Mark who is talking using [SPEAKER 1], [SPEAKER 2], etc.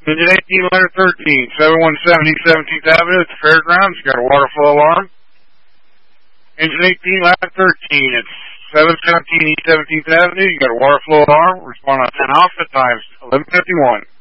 [SPEAKER 1] Engine 18, ladder 13, 717 East 17th Avenue at the Fairgrounds. You got a water flow alarm. Engine 18, ladder 13, it's 717 East 17th Avenue. You got a water flow alarm. Respond on 10 off at times 11:51.